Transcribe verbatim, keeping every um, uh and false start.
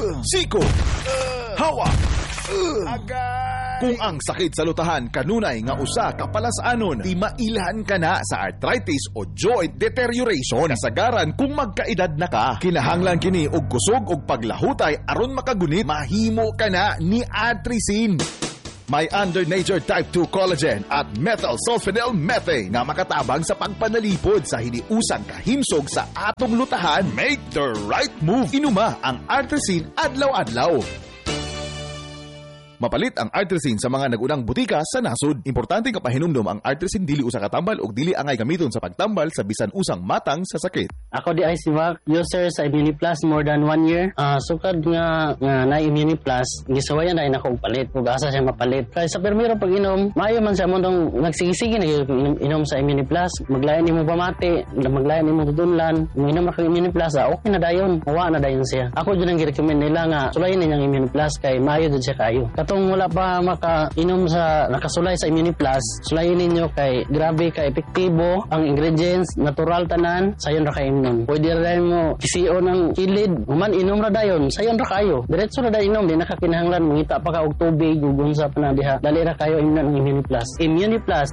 siko, hawa, kung ang sakit sa lutahan kanunay nga usa kapalasanon, di mailhan ka na sa arthritis o joint deterioration. Kasagaran kung magkaedad na ka, kinahanglan kini og kusog og paglahutay aron makagunit, mahimo ka na ni Atricin. May under nature type two collagen at methyl sulfonyl methane nga makatabang sa pagpanalipod sa hiniusang kahimsog sa atong lutahan. Make the right move. Inuma ang Atricin adlaw-adlaw. Mapalit ang Artresin sa mga nagunang butika sa nasod. Importante nga pahinumdom ang Artresin dili usa ka tambal ug dili angay gamiton sa pagtambal sa bisan usang matang sa sakit. Ako di ay si Mac, user sa Immuniplus more than one year. Uh, sukad nga nga na Immuniplus, gisawayan na nako og palit ug asa siya mapalit. Kay sa permiro pag inom, maayo man sa mundong nagsigisigi na inom, inom sa Immuniplus. Maglayan nimo pamati, maglayan nimo tudunlan, inom ka Immuniplus, ah, okay na dayon. Wa na dayon siya. Ako jud ang gi-recommend nila nga sulayin ninyang Immuniplus kay maayo jud siya kayo. Katong wala pa makainom sa nakasulay sa Immuniplus, sulayin ninyo kay grabe ka epektibo ang ingredients, natural tanan, sayon ra kay inom. Pwede ra mo kisiyo ng kilid, human inom ra dayon, sayon ra kayo. Diretso ra dayon inom, di nakakinahanglan mangita pa ka og tubig ug unsa pa na diha. Dali ra kayo inom ng Immuniplus. Immuniplus